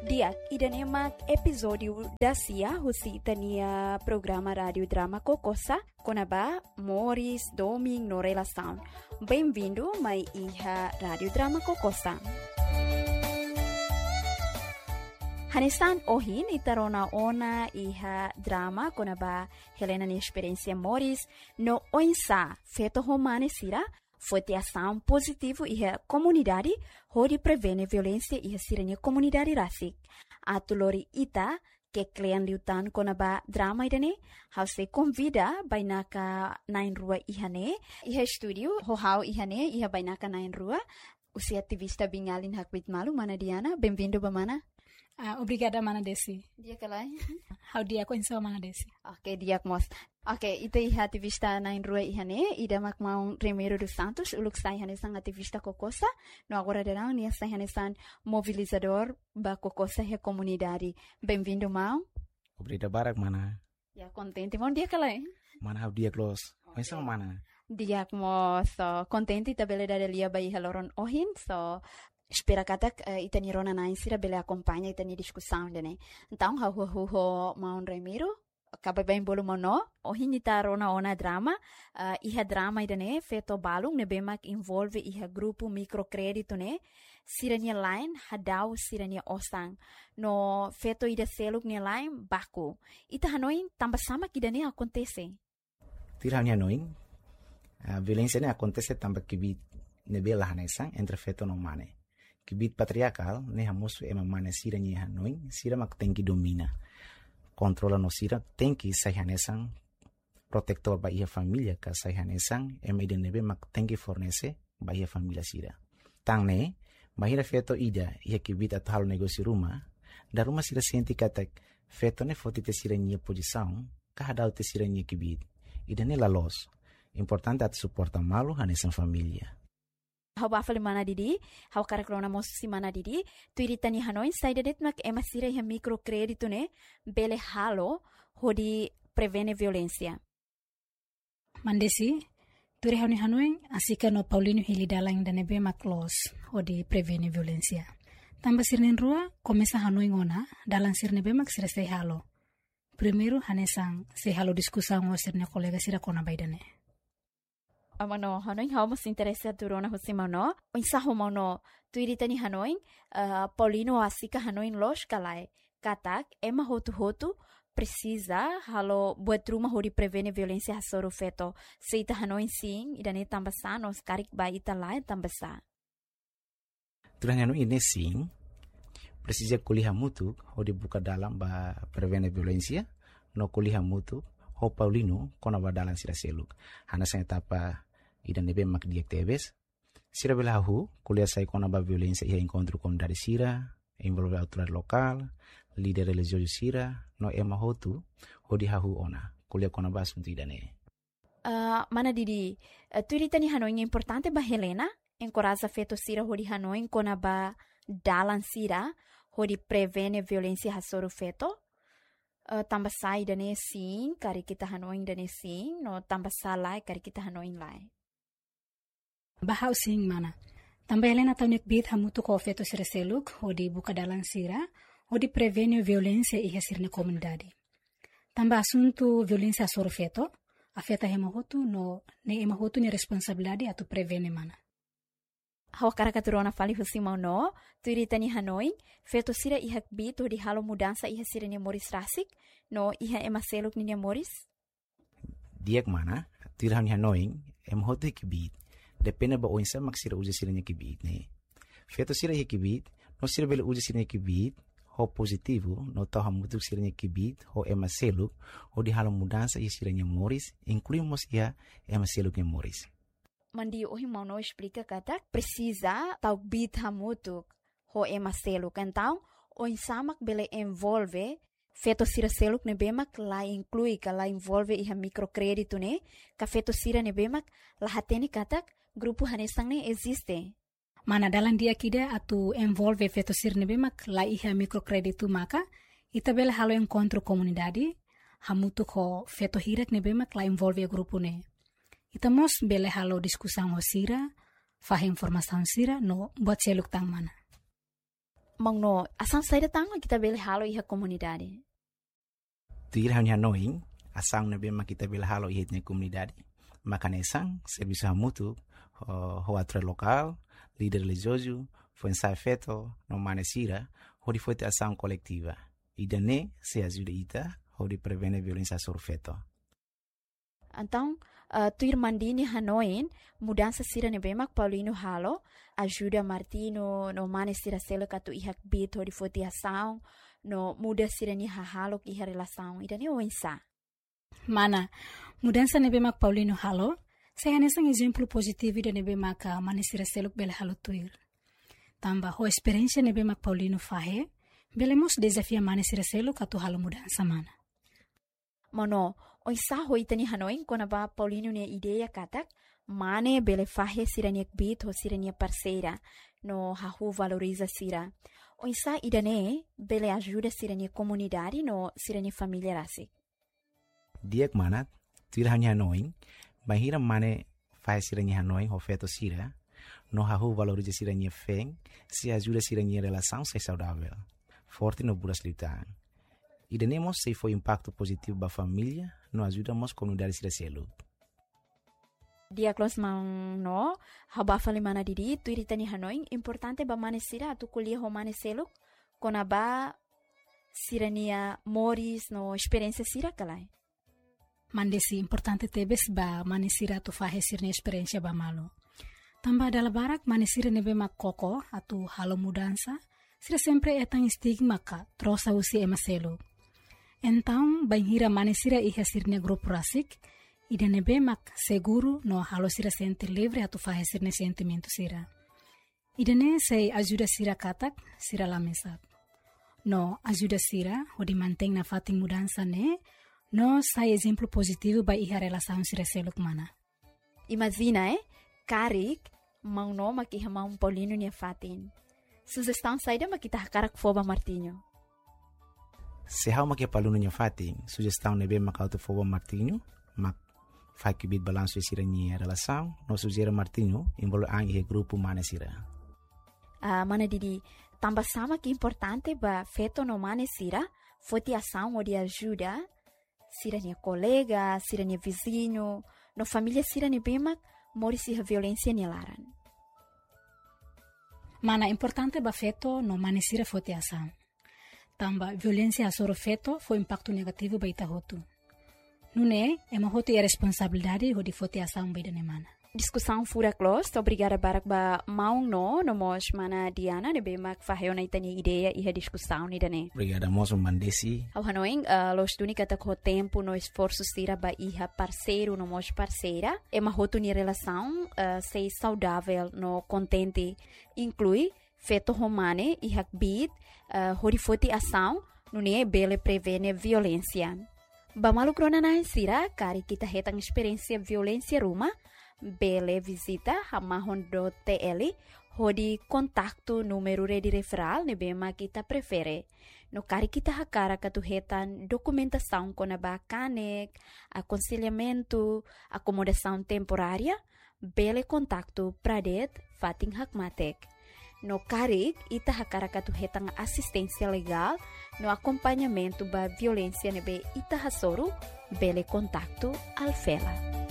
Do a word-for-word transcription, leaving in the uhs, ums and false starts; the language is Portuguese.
Diak idan emak episódio da Cia husi tania programa rádio drama Kokosa konaba Morris Doming no relação. Bem-vindo mai iha rádio drama Kokosa. Hanesan ohin itarona ona iha drama konaba Helena ni experiência Morris no oinsa feto romane sira foi ação positivo e a comunidade onde prevene violência e a sirene comunidade rasik. Atulori ita que klien liutan konaba drama idane hause convida bainaka nain rua ihane iha studio hohau ihane iha bainaka nain rua usi ativista bingalin hakwit malu mana Diana bem-vindo bamana. Uh, obrigada, Mana Desi. Dia kalai. How dia ko insa Mana Desi. Okay, dia mos. Okay, ita iha ativista na inrua ihane, ida mak maung Remiro dos Santos, uluk sa ihane sang ativista Kokosa, no agora derang nia sa ihane san mobilizador ba Kokosa he comunidade. Bem-vindo, mau. Obrigado barak mana. Ya contente mon dia kalai. Mana how dia close. Okay. Insa mana. Dia mo so contente tabele da lia ba iha loron ohin so Espera katak uh, itani rona na insira bele acompanha itani discussão dene. Então ha hu hu ho maun Remiro acaba bem bolo mono o hinita rona ona drama uh, iha drama idane feto balung ne bemak involve iha grupo microcredito ne sirania line hadau sirania osang no feto ida seluk ne line baku ita hanoin tambah sama kidane acontece. Tira hanoin a violência ne acontece tambah kibit ne bela hanesang entre feto no mane. Kibit patriarcal, ne hamus ema mana sira ni hanoi, sira mak tenki domina. Controla no sira, tenki sayhanesang, protector ba ia familia ka sayhanesang, ema ide nebe mak tenki fornece ba ia familia sira. Tang ne, bahira feto ida, ia kibit at hal negosi rumah, da rumah sira senti katak, feto ne fotite sira ni posição, kahadau te sira ni kibit. Ida ne la los. Importante at suporta malu hanesang familia. Hau bafali mana didi, hau karakrona mos si mana didi, tu iritani hanoin saida det mak ema sira iha microcredito ne bele halo hodi prevene violência. Mandesi, tu ri hauni hanoin asika no Paulino hili dalang dane be mak los hodi prevene violência. Tamba sirnen rua komesa hanoin ona dalang sirne be mak sira sei halo. Primeiro hanesang sei halo diskusang o sirne kolega sira kona baidane. Amano hanoin hau mas interesa turona husimano insa homano tu iritani hanoin uh, Paulino asika hanoin los kalai katak ema hotu hotu precisa halo buat rumah hodi prevene violência hasoro feto seita hanoin sim idane tambasa nos karik ba ita lai tambasa turanya no ini sim precisa kuliah mutu hodi buka dalam ba prevene violência no kuliah mutu ho Paulino kona ba dalam sira seluk hana sa etapa idan nebe mak diak tebes sira belahu kuliah sai kona ba violência ia encontro com dari sira envolve autoridade local líder religioso sira no ema hotu hodi hahu ona kuliah kona ba sunti idane uh, mana didi uh, tu iritani hanoin importante ba Helena encoraja feto sira hodi hanoin kona ba dalan sira hodi prevene violência hasoro feto Uh, tambah sai dane sim, kari kita hanoin dane sim, no tambah salai kari kita hanoin lai. Bahau sing mana. Tambah Helena taunik bit hamutu ko feto sira seluk, hodi buka dalang sira, hodi prevene violência iha sirne komunidade. Tambah asunto violência soro feto, afeta hema hotu no ne ema hotu ni responsabilidade atu prevene mana. Hau karakaturona fali husimau no, tu iritani hanoin, feto sira iha bit hodi halo mudança iha sira ni Morris rasik, no iha ema seluk ni Morris? Diak mana, tu iritani hanoin, ema hotu ikibit, depende ba oinsa mak sira uja sira ni kibit ne. Feto sira iha kibit, no sira bele uja sira ni kibit, ho positivo, no tau hamutuk sira ni kibit, ho ema seluk, hodi halo mudança iha sira ni Morris, incluímos iha ema seluk ni Morris. Mandi ohi mau no explica kata precisa tau bit hamutuk ho ema seluk então o insamak bele envolve feto sira seluk ne bemak la inclui ka la envolve iha microcredito ne ka feto sira ne bemak la hateni katak grupo hanesang ne existe mana dalam dia kida atu envolve feto sira ne bemak la iha microcredito maka ita bele halo encontro comunidade hamutuk ho feto hirak ne bemak la envolve grupo ne. Ita mos bele halo diskusang ho sira, fah informação sira no buat seluk tang mana. mang no asang saida tang kita bele halo iha komunidade. Tuir hanya noing asang na bema kita bele halo iha na komunidade. Makane sang serviço mútuo ho atre local, líder religioso, foi ensaio feito no manesira, onde foi ação coletiva. E daí se ajuda ita, onde prevene violência sobre feto. Então, uh, tu irmandini hanoin, mudança sira ne bemak Paulino halo, ajuda Martino no manesira selo katu ihak bit onde foi ação, no muda sira ni halo iha relação. E daí o ensa. Mana, mudança ne bemak Paulino halo, saya nessa um exemplo positivo de ne bemak manesira selo bele halo tuir. Tamba ho experiência ne bemak Paulino fahe, belemos desafia manesira selo katu halo mudança mana. Mano, o isa hoi tani hanoin kona ba Paulino ne ideia katak, mane bele fahe sira niak bit ho sira nia parceira, no hahu valoriza sira. O isa idane bele ajuda sira nia comunidade no sira nia família rasik. Diak manat, tuir hanya hanoin, bahira mane fahe sira nia hanoin ho feto sira, no hahu valoriza sira nia feng, se ajuda sira nia relação ser saudável, forte no buras lutar. E tenemos se foi impacto positivo para a família, nós ajudamos a comunidade a ser Diaklos mang no, haba fali mana didi, tu iritani hanoin, importante ba manesira atu kuliah ho maneseluk, kona ba sirania moris no experiência sira kalai. Mandesi importante tebes ba manesira atu fahe sirne experiência ba malo. Tamba dalam barak manesira nebe mak koko atu halo mudança, sira sempre etang stigma ka trosa usi emaselo. Então, banhira manesira iha sirne grupo rasik, ida nebe mak seguro no halo sira sente livre atu fahe sirne sentimento sira. Ida ne sei ajuda sira katak, sira lamesak. No ajuda sira, odi manteng na fating mudança ne, no sai exemplo positivo ba iha relação sira seluk mana. Imagina, eh? Karik, mau no makiha mau Paulino nia fatin. Sugestão saída makita karak foba Martinho. Se hau makia paluno nia fatin, sugestão nebe makauto foba Martinho, mak fai bit balanço sira nia relação, no sugera Martinho, envolve ang ihe grupo mana sira. Ah, mana didi, tamba sama que importante ba feto no mana sira, foti ação ou de ajuda, sira nia colega, sira nia vizinho, no família sira nia bemak, mori sira violência nia laran. Mana importante ba feto no mana sira foti ação. Tamba violência soro feto foi impacto negativo ba ita hotu. Nune, é uma hotu e responsabilidade ho di foti ação ba idane mana. Discussão fura close, obrigada barak ba maung no, no mos mana Diana, ne bemak faheo na itani ideia e a discussão ni dane. Obrigada mos mandesi. Ao hanoing, uh, los tuni kata ko tempo no esforço sira ba iha parceiro no mos parceira, é uma hotu ni relação uh, sei saudável no contente, inclui feto romane e hakbit, uh, horifoti ação, nune bele prevene violência. Ba malukrona na sira, kari kita hetang experiência violência ruma, bele visita hamahon do T L, hodi kontaktu número de referral ne bema kita prefere. No kari kita hakara katuhetan documentação com a bacanek, aconselhamento, acomodação temporária, bele kontaktu pradet fating hakmatek. No karik ita hakara katuhetan assistência legal, no acompanhamento ba violência nebe ita hasoru, bele kontaktu alfela.